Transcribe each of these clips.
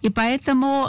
И поэтому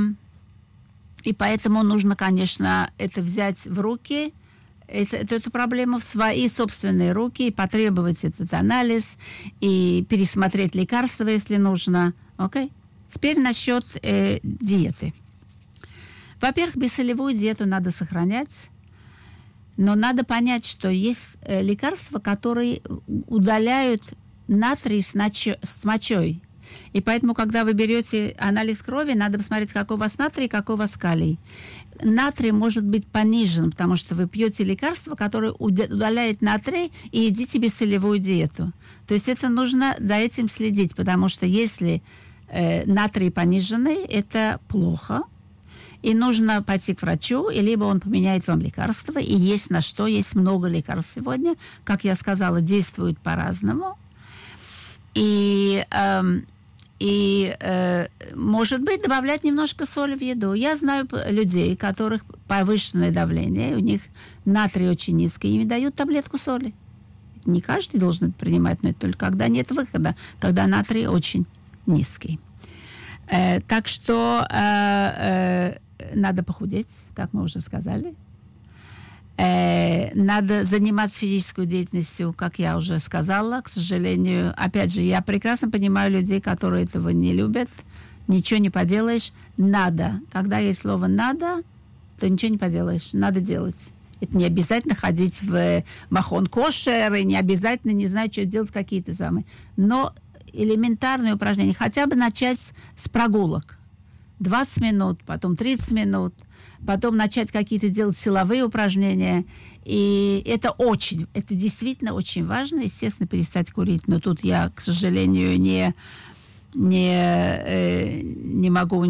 нужно, конечно, это взять в руки, эту проблему в свои собственные руки, и потребовать этот анализ, и пересмотреть лекарства, если нужно. Окей? Теперь насчет диеты. Во-первых, бессолевую диету надо сохранять, но надо понять, что есть лекарства, которые удаляют натрий с мочой. И поэтому, когда вы берете анализ крови, надо посмотреть, какой у вас натрий, какой у вас калий. Натрий может быть понижен, потому что вы пьете лекарство, которое удаляет натрий, и едите бессолевую диету. То есть это нужно за этим следить, потому что если натрий пониженный, это плохо. И нужно пойти к врачу, и либо он поменяет вам лекарства, и есть на что, есть много лекарств сегодня, как я сказала, действуют по-разному. И может быть, добавлять немножко соли в еду. Я знаю людей, у которых повышенное давление, у них натрий очень низкий, им дают таблетку соли. Не каждый должен это принимать, но это только когда нет выхода, когда натрий очень низкий. Так что надо похудеть, как мы уже сказали. Надо заниматься физической деятельностью, как я уже сказала. К сожалению, опять же, я прекрасно понимаю людей, которые этого не любят. Ничего не поделаешь. Надо. Когда есть слово «надо», то ничего не поделаешь. Надо делать. Это не обязательно ходить в махон кошер, и не обязательно, не знаю, что делать, какие-то самые. Но элементарные упражнения. Хотя бы начать с прогулок. 20 минут, потом 30 минут. Потом начать какие-то делать силовые упражнения. И это действительно очень важно. Естественно, перестать курить. Но тут я, к сожалению, не могу...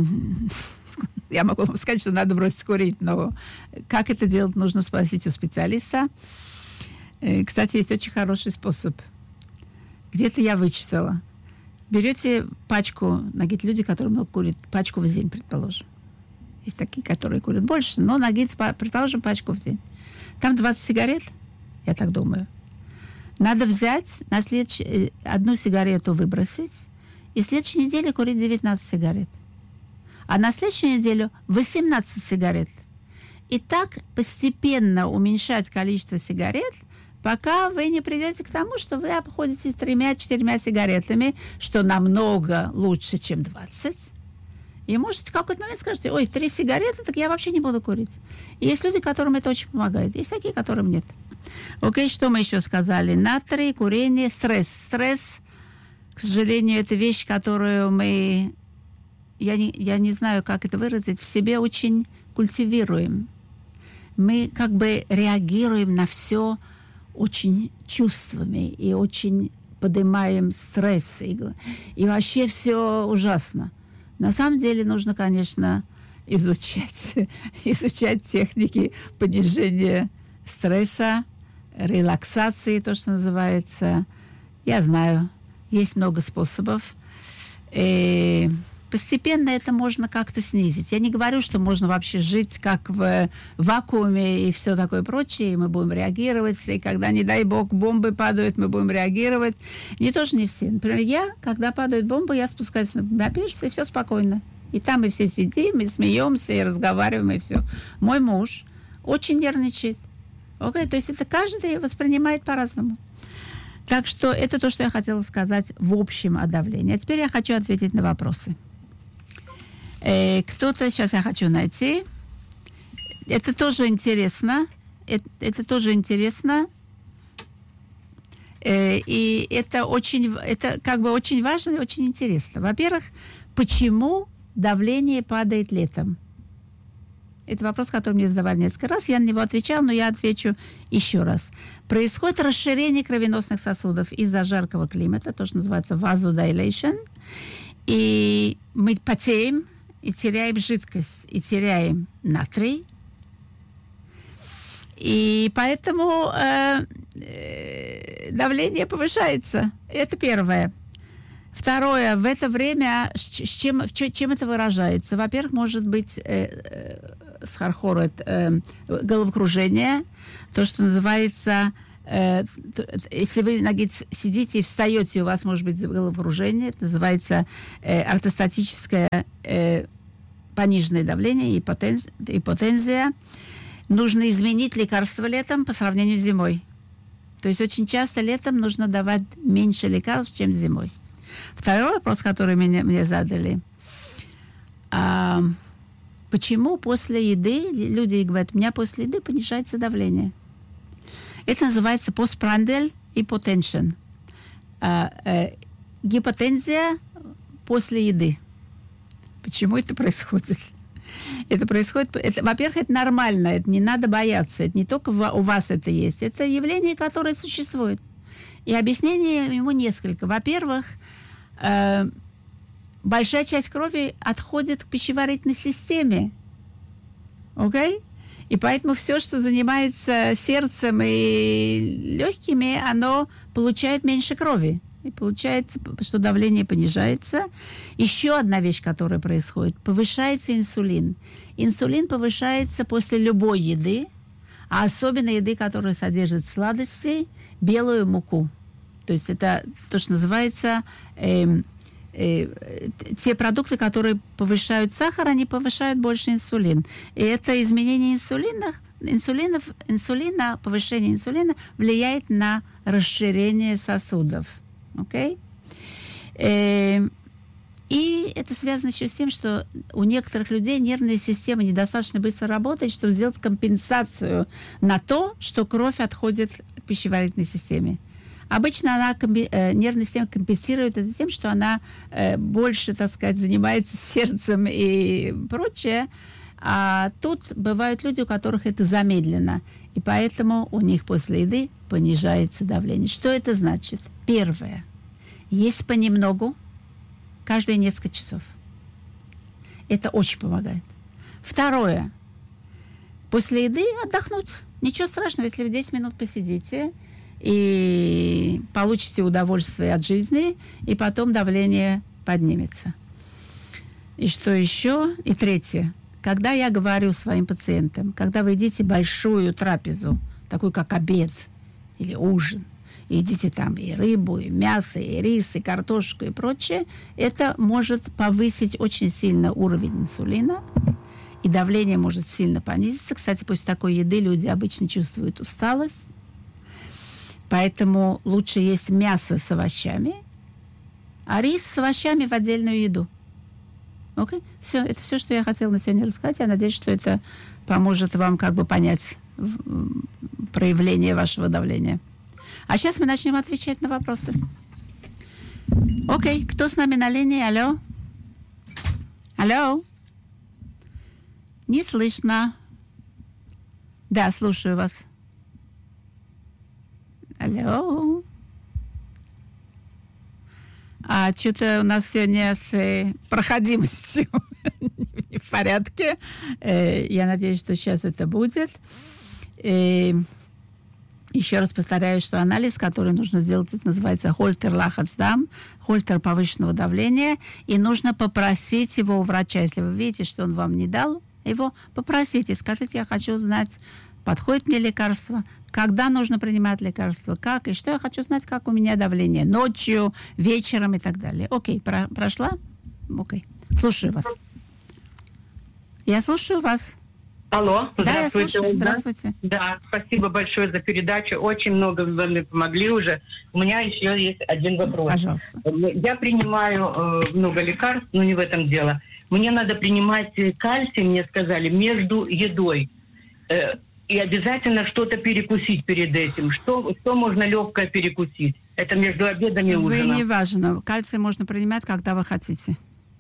Я могу вам сказать, что надо бросить курить, но как это делать, нужно спросить у специалиста. Кстати, есть очень хороший способ. Где-то я вычитала. Берете пачку, люди, которые много курят, пачку в день, предположим. Есть такие, которые курят больше, но предположим, пачку в день. Там 20 сигарет, я так думаю. Надо взять, одну сигарету выбросить, и в следующей неделе курить 19 сигарет. А на следующую неделю 18 сигарет. И так постепенно уменьшать количество сигарет, пока вы не придете к тому, что вы обходитесь 3-4 сигаретами, что намного лучше, чем 20. И можете в какой-то момент скажете: ой, 3 сигареты, так я вообще не буду курить. И есть люди, которым это очень помогает. Есть такие, которым нет. Окей, что мы еще сказали? Натрий, курение, стресс. Стресс, к сожалению, это вещь, которую мы... Я не знаю, как это выразить, в себе очень культивируем. Мы как бы реагируем на все очень чувствами и очень поднимаем стресс. И вообще все ужасно. На самом деле нужно, конечно, изучать техники понижения стресса, релаксации, то, что называется. Я знаю, есть много способов. И постепенно это можно как-то снизить. Я не говорю, что можно вообще жить как в вакууме и все такое прочее, и мы будем реагировать, и когда, не дай бог, бомбы падают, мы будем реагировать. Тоже не все. Например, когда падают бомбы, я спускаюсь на пирс, и все спокойно. И там мы все сидим, и смеемся, и разговариваем, и все. Мой муж очень нервничает. То есть это каждый воспринимает по-разному. Так что это то, что я хотела сказать в общем о давлении. А теперь я хочу ответить на вопросы. Сейчас я хочу найти. Это тоже интересно. Это тоже интересно. И это как бы очень важно и очень интересно. Во-первых, почему давление падает летом? Это вопрос, который мне задавали несколько раз. Я на него отвечала, но я отвечу еще раз. Происходит расширение кровеносных сосудов из-за жаркого климата, то, что называется vasodilation. И мы потеем, и теряем жидкость, и теряем натрий. И поэтому давление повышается. Это первое. Второе. В это время чем это выражается? Во-первых, может быть схархорет, головокружение, то, что называется если вы сидите и встаете, у вас может быть головокружение, это называется ортостатическое пониженное давление, ипотензия. Нужно изменить лекарства летом по сравнению с зимой. То есть очень часто летом нужно давать меньше лекарств, чем зимой. Второй вопрос, который мне задали. Почему после еды люди говорят, у меня после еды понижается давление? Это называется postprandial hypotension. Гипотензия после еды. Почему это происходит? Это происходит, во-первых, это нормально, это не надо бояться, это не только у вас это есть, это явление, которое существует. И объяснений ему несколько. Во-первых, большая часть крови отходит к пищеварительной системе. Окей? И поэтому все, что занимается сердцем и легкими, оно получает меньше крови. И получается, что давление понижается. Еще одна вещь, которая происходит. Повышается инсулин. Инсулин повышается после любой еды, а особенно еды, которая содержит сладости, белую муку. То есть это то, что называется... те продукты, которые повышают сахар, они повышают больше инсулин. И это изменение инсулина, повышение инсулина влияет на расширение сосудов. Okay? И это связано еще с тем, что у некоторых людей нервная система недостаточно быстро работает, чтобы сделать компенсацию на то, что кровь отходит к пищеварительной системе. Обычно нервная система компенсирует это тем, что она больше, так сказать, занимается сердцем и прочее. А тут бывают люди, у которых это замедлено. И поэтому у них после еды понижается давление. Что это значит? Первое. Есть понемногу, каждые несколько часов. Это очень помогает. Второе. После еды отдохнуть. Ничего страшного, если вы 10 минут посидите и получите удовольствие от жизни, и потом давление поднимется. И что еще? И третье. Когда я говорю своим пациентам, когда вы едите большую трапезу, такую как обед или ужин, едите там и рыбу, и мясо, и рис, и картошку, и прочее, это может повысить очень сильно уровень инсулина, и давление может сильно понизиться. Кстати, после такой еды люди обычно чувствуют усталость, поэтому лучше есть мясо с овощами, а рис с овощами в отдельную еду. Окей? Все, это все, что я хотела на сегодня рассказать. Я надеюсь, что это поможет вам как бы понять проявление вашего давления. А сейчас мы начнем отвечать на вопросы. Окей, кто с нами на линии? Алло? Алло? Не слышно. Да, слушаю вас. Алло? А что-то у нас сегодня с проходимостью не в порядке. Я надеюсь, что сейчас это будет. Еще раз повторяю, что анализ, который нужно сделать, это называется Хольтер Лахацдам, Хольтер повышенного давления, и нужно попросить его у врача. Если вы видите, что он вам не дал, его попросите, скажите, я хочу знать, подходит мне лекарство, когда нужно принимать лекарство, как, и что я хочу знать, как у меня давление, ночью, вечером и так далее. Окей, прошла? Окей, слушаю вас. Я слушаю вас. Алло, да, здравствуйте. Я слушаю. Здравствуйте. Да, спасибо большое за передачу. Очень много вы мне помогли уже. У меня еще есть один вопрос. Пожалуйста. Я принимаю много лекарств, но не в этом дело. Мне надо принимать кальций, мне сказали, между едой. И обязательно что-то перекусить перед этим. Что можно легкое перекусить? Это между обедом и ужином. Вы не важно. Кальций можно принимать, когда вы хотите.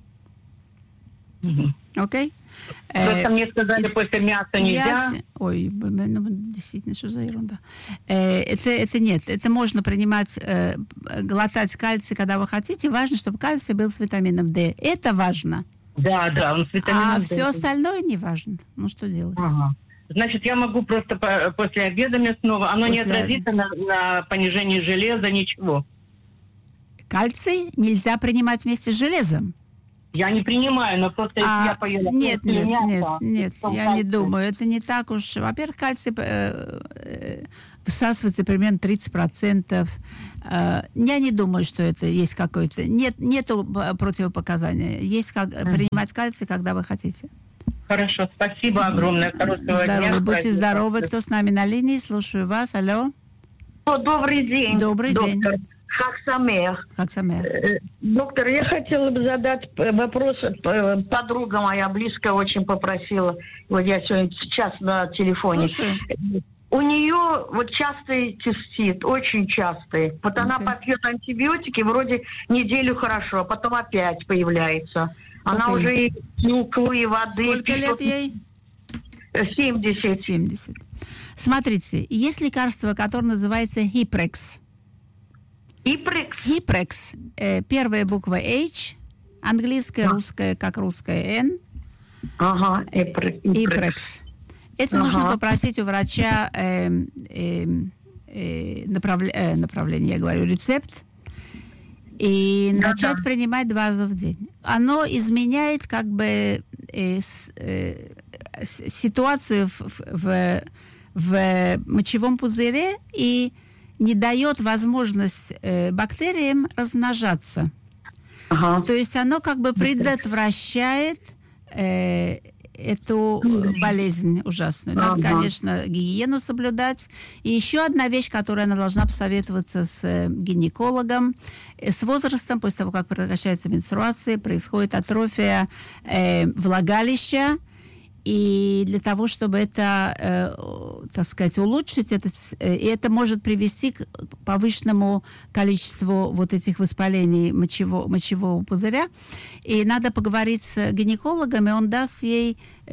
Окей? Просто мне сказали, после мяса нельзя. Ой, ну, действительно, что за ерунда. Это нет. Это можно принимать, глотать кальций, когда вы хотите. Важно, чтобы кальций был с витамином D. Это важно. Да, он с витамином D. А все остальное не важно. Ну, что делать? Ага. Значит, я могу просто после обеда мясного, оно не отразится на понижении железа, ничего. Кальций нельзя принимать вместе с железом. Я не принимаю, но просто если я поела... Нет, я не думаю. Это не так уж. Во-первых, кальций всасывается примерно 30%. Я не думаю, что это есть какое-то... Нету противопоказания. Есть как принимать кальций, когда вы хотите. Хорошо, спасибо огромное. Хорошего дня. Будьте здоровы. Кто с нами на линии? Слушаю вас. Алло. Добрый день. Добрый день. Хак Самех. Доктор, я хотела бы задать вопрос. Подруга моя близкая очень попросила. Вот я сегодня час на телефоне. Слушаю. У нее вот частый цистит, очень частый. Вот она попьет антибиотики, вроде неделю хорошо, а потом опять появляется. Она уже и клюквы, и воды. Сколько лет ей? 70. 70. Смотрите, есть лекарство, которое называется Хипрекс. Хипрекс. Первая буква H, английская, русская, как русская N. Ага, Хипрекс. Это нужно попросить у врача направление, я говорю, рецепт. И начать принимать 2 раза в день. Оно изменяет как бы ситуацию в мочевом пузыре и не дает возможность бактериям размножаться. То есть оно как бы предотвращает эту болезнь ужасную. Надо, конечно, гигиену соблюдать. И еще одна вещь, которую она должна посоветоваться с гинекологом. С возрастом, после того, как прекращается менструация, происходит атрофия влагалища. И для того, чтобы это, так сказать, улучшить, это может привести к повышенному количеству вот этих воспалений мочевого пузыря. И надо поговорить с гинекологом, и он даст ей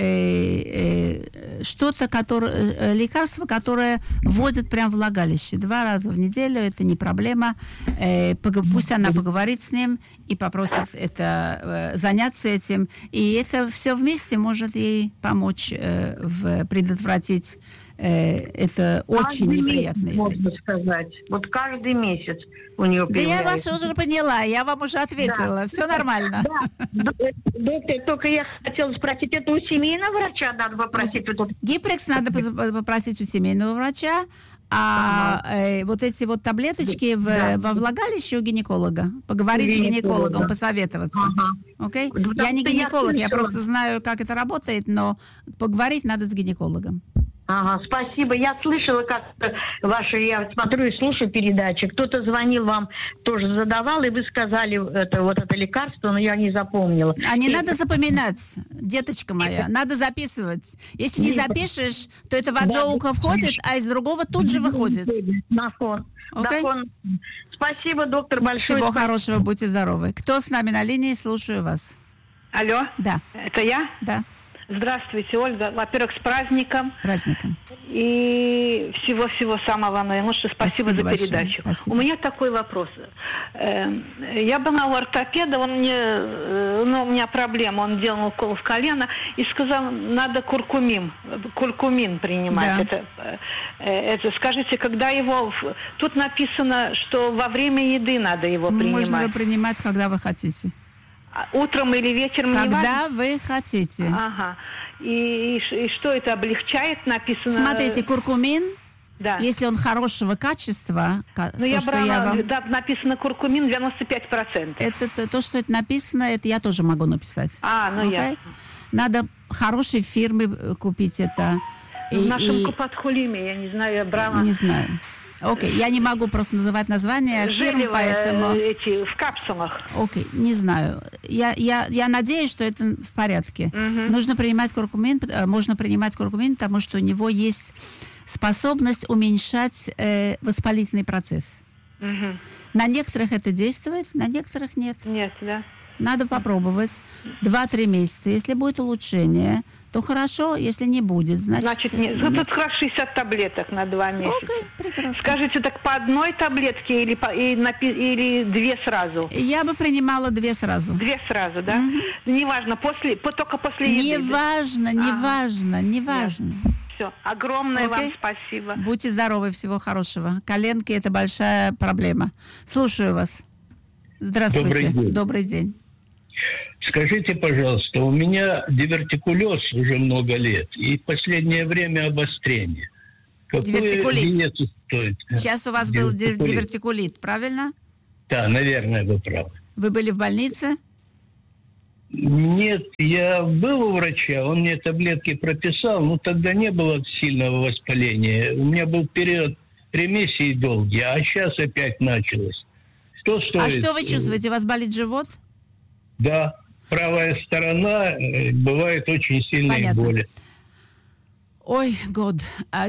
что-то, лекарство, которое вводит прямо в влагалище. 2 раза в неделю, это не проблема. Пусть она поговорит с ним и попросит заняться этим. И это все вместе может ей помочь предотвратить это очень неприятно. Можно сказать. Вот каждый месяц у нее появляется. Да я вас уже поняла, я вам уже ответила. Да. Все нормально. Да. Доктор, только я хотела спросить, это у семейного врача надо попросить? Гипрекс надо попросить у семейного врача, а вот эти вот таблеточки во влагалище у гинеколога. Поговорить с гинекологом, посоветоваться. Окей? Я не гинеколог, я просто знаю, как это работает, но поговорить надо с гинекологом. Ага, спасибо. Я слышала, как я смотрю и слушаю передачи. Кто-то звонил вам, тоже задавал, и вы сказали это лекарство, но я не запомнила. А не надо запоминать, деточка моя, надо записывать. Если не запишешь, то это в одно ухо входит, а из другого тут же выходит. Okay? Спасибо, доктор, большое. Всего хорошего, будьте здоровы. Кто с нами на линии? Слушаю вас. Алло? Да. Это я? Да. Здравствуйте, Ольга. Во-первых, с праздником. Праздником. И всего-всего самого наилучшего. Спасибо за передачу. Спасибо. У меня такой вопрос. Я была у ортопеда, у меня проблема, он делал укол в колено и сказал, надо куркумин принимать. Да. Это скажите, когда его... Тут написано, что во время еды надо его принимать. Можно принимать, когда вы хотите. Утром или вечером? Когда вы хотите. Ага. И что это облегчает? Написано... Смотрите, куркумин, да. Если он хорошего качества... написано куркумин 95%. Это то, что это написано, это я тоже могу написать. Ясно. Надо хорошей фирмы купить это. В нашем Купат-Холиме, я не знаю, я брала... Не знаю. Окей, я не могу просто называть название фирм, поэтому... в капсулах. Окей, не знаю. Я надеюсь, что это в порядке. Нужно принимать куркумин, можно принимать куркумин, потому что у него есть способность уменьшать воспалительный процесс. На некоторых это действует, на некоторых нет. Нет, да. Надо попробовать 2-3 месяца. Если будет улучшение, то хорошо. Если не будет, значит нет. Тут как 60 таблеток на 2 месяца. Окей, прекрасно. Скажите, так по одной таблетке или 2 сразу? Я бы принимала 2 сразу. 2 сразу, да? Неважно, только после еды. Неважно. Все, огромное вам спасибо. Будьте здоровы, всего хорошего. Коленки – это большая проблема. Слушаю вас. Здравствуйте. Добрый день. Скажите, пожалуйста, у меня дивертикулез уже много лет, и в последнее время обострение. Дивертикулит. Диету стоит? Сейчас у вас был дивертикулит, правильно? Да, наверное, вы правы. Вы были в больнице? Нет, я был у врача, он мне таблетки прописал, но тогда не было сильного воспаления. У меня был период ремиссии долгий, а сейчас опять началось. Что стоит? А что вы чувствуете? У вас болит живот? Да, правая сторона, бывает очень сильные Понятно. боли. Ой, год.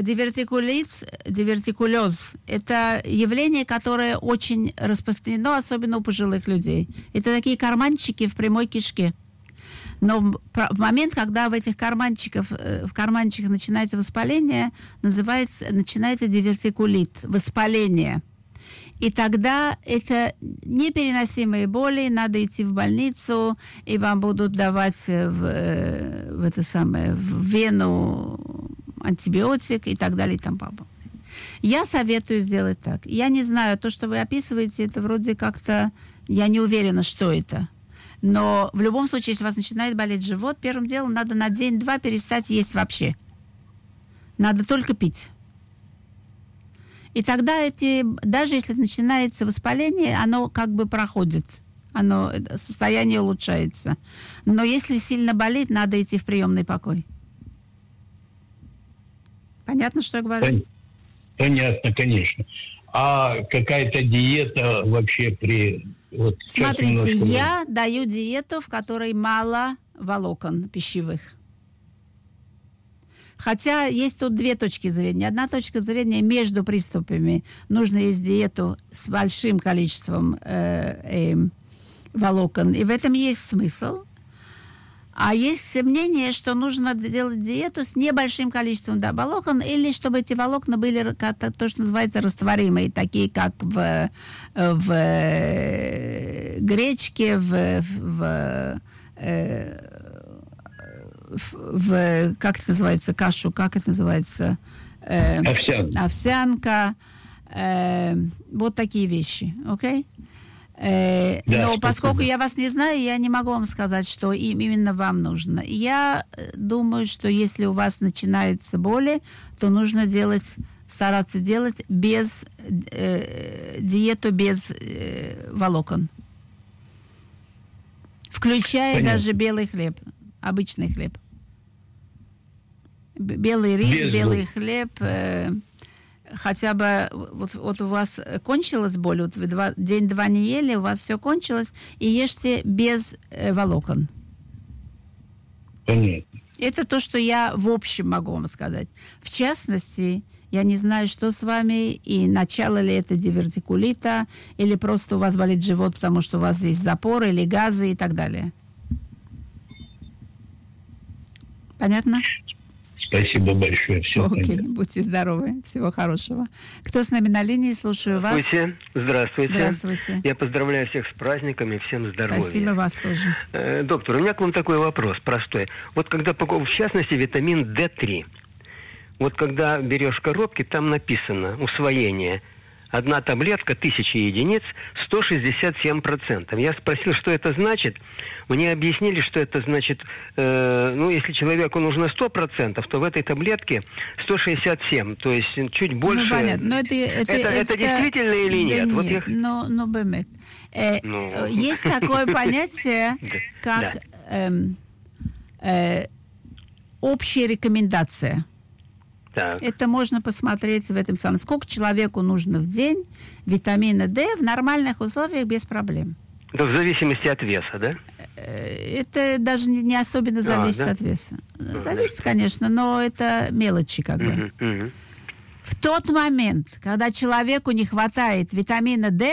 Дивертикулез – это явление, которое очень распространено, особенно у пожилых людей. Это такие карманчики в прямой кишке. Но в момент, когда в этих карманчиках начинается воспаление, начинается дивертикулит, воспаление. И тогда это непереносимые боли, надо идти в больницу, и вам будут давать в вену антибиотик и так далее и тому подобное. Я советую сделать так. Я не знаю, то, что вы описываете, это вроде как-то... Я не уверена, что это. Но в любом случае, если у вас начинает болеть живот, первым делом надо на день-два перестать есть вообще. Надо только пить. И тогда даже если начинается воспаление, оно как бы проходит. Состояние улучшается. Но если сильно болит, надо идти в приемный покой. Понятно, что я говорю? Понятно, конечно. А какая-то диета вообще при... Смотрите, я даю диету, в которой мало волокон пищевых. Хотя есть тут две точки зрения. Одна точка зрения: между приступами нужно есть диету с большим количеством волокон. И в этом есть смысл. А есть мнение, что нужно делать диету с небольшим количеством волокон, или чтобы эти волокна были то, что называется растворимые, такие как в гречке, как это называется, кашу, как это называется? Овсянка. Вот такие вещи, окей? Но поскольку я вас не знаю, я не могу вам сказать, что именно вам нужно. Я думаю, что если у вас начинаются боли, то нужно стараться делать диету без волокон. Включая даже белый хлеб, обычный хлеб. Белый рис, белый хлеб... Хотя бы вот у вас кончилась боль, вот вы день-два не ели, у вас все кончилось, и ешьте без волокон. Понятно. Это то, что я в общем могу вам сказать. В частности, я не знаю, что с вами, и начало ли это дивертикулита, или просто у вас болит живот, потому что у вас есть запоры или газы и так далее. Понятно? Спасибо большое. Окей, будьте здоровы. Всего хорошего. Кто с нами на линии? Слушаю вас. Здравствуйте. Здравствуйте. Я поздравляю всех с праздниками, всем здоровья. Спасибо, вас тоже. Доктор, у меня к вам такой вопрос простой. Вот когда, в частности, витамин D3. Вот когда берешь коробки, там написано усвоение. Одна таблетка, 1000 единиц, 167%. Я спросил, что это значит. Мне объяснили, что это значит, если человеку нужно 100%, то в этой таблетке 167, то есть чуть больше. Ну, понятно. Но это действительно или нет? Да нет, бэмэт. Есть такое понятие, как общая рекомендация. Так. Это можно посмотреть в этом самом. Сколько человеку нужно в день витамина D в нормальных условиях без проблем. Это в зависимости от веса, да? Это даже не особенно зависит от веса. Зависит, конечно, но это мелочи как бы. В тот момент, когда человеку не хватает витамина D,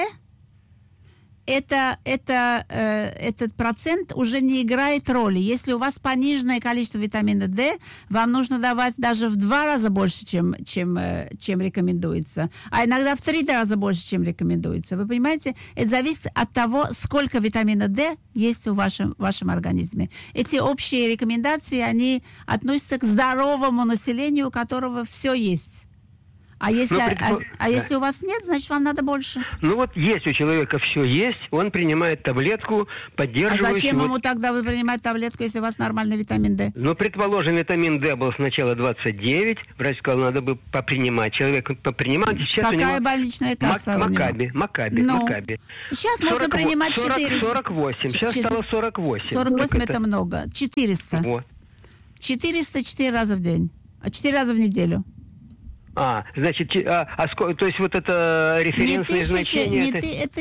этот процент уже не играет роли. Если у вас пониженное количество витамина D, вам нужно давать даже в 2 раза больше, чем рекомендуется. А иногда в 3 раза больше, чем рекомендуется. Вы понимаете? Это зависит от того, сколько витамина D есть в вашем организме. Эти общие рекомендации, они относятся к здоровому населению, у которого все есть. А если у вас нет, значит, вам надо больше. Ну вот есть у человека все есть, он принимает таблетку, поддерживающую... А зачем ему тогда вы принимать таблетку, если у вас нормальный витамин D? Ну, предположим, витамин D был сначала 29, врач сказал, надо бы попринимать. Человек попринимал, сейчас какая у него... больничная касса у него? Макаби. Сейчас можно принимать 400. 48, сейчас стало 48. 48 это много. 400. Вот. 400 4 раза в день. 4 раза в неделю. Значит, то есть вот это референсное значение... Это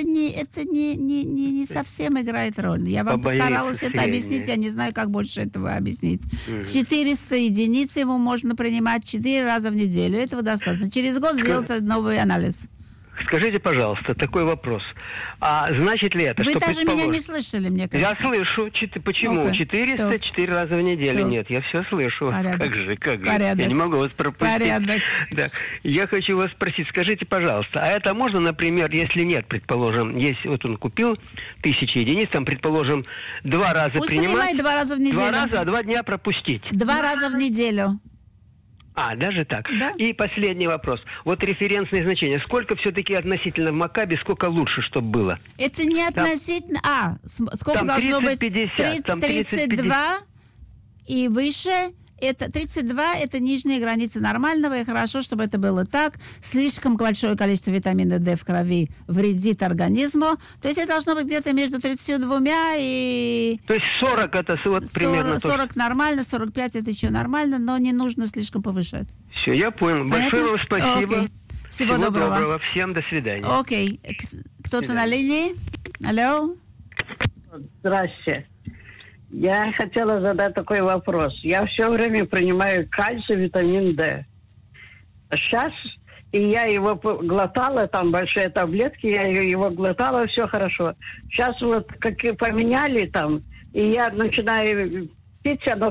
не совсем играет роль. Я вам постаралась это объяснить, я не знаю, как больше этого объяснить. 400 единиц ему можно принимать 4 раза в неделю. Этого достаточно. Через год сделать новый анализ. Скажите, пожалуйста, такой вопрос. А значит ли это, вы что... Вы даже меня не слышали, мне кажется. Я слышу. Почему? 400, 4 раза в неделю. Нет, я все слышу. Порядок. Как же? Порядок. Я не могу вас пропустить. Порядок. Да. Я хочу вас спросить, скажите, пожалуйста, а это можно, например, если нет, предположим, есть, вот он купил 1000 единиц, там, предположим, 2 раза пусть принимать... 2 раза в неделю. 2 раза, а 2 дня пропустить. 2 раза в неделю. Даже так. Да? И последний вопрос. Вот референсные значения. Сколько все-таки относительно в Макаби, сколько лучше, чтобы было? Это не относительно... Сколько там должно 30, быть? 50, 32 и выше. Это 32 это нижняя граница нормального, и хорошо, чтобы это было так. Слишком большое количество витамина D в крови вредит организму. То есть это должно быть где-то между 32 и... То есть 40 это вот примерно... 40 нормально, 45 это еще нормально, но не нужно слишком повышать. Все, я понял. Понятно? Большое вам спасибо. Окей. Всего доброго. Всем до свидания. Окей. Кто-то на линии? Алло? Здрасте. Я хотела задать такой вопрос. Я все время принимаю кальций, витамин D. Сейчас, и я его глотала, там большие таблетки, я его глотала, все хорошо. Сейчас вот как поменяли там, и я начинаю пить, оно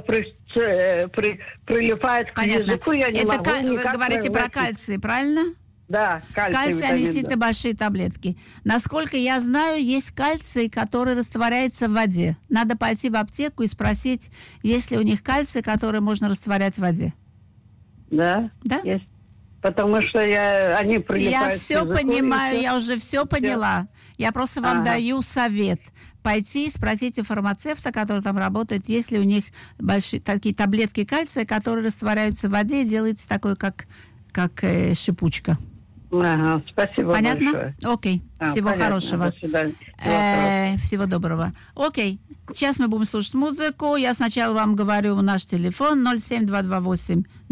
прилипает к языку, я не могу вы говорите про кальций, правильно? Да, кальций, они действительно большие таблетки. Насколько я знаю, есть кальций, который растворяется в воде. Надо пойти в аптеку и спросить, есть ли у них кальций, который можно растворять в воде. Да? Да? Есть. Потому что они прилипают. Я все понимаю, я уже все поняла. Я просто вам даю совет. Пойти спросить у фармацевта, который там работает, есть ли у них большие такие таблетки кальция, которые растворяются в воде и делается такой, как шипучка. Спасибо. Понятно? Большое. Окей. Всего хорошего. До свидания. Всего доброго. Окей. Сейчас мы будем слушать музыку. Я сначала вам говорю наш телефон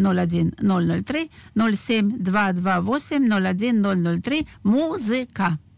07228-01-003, 07228-01-003. Музыка.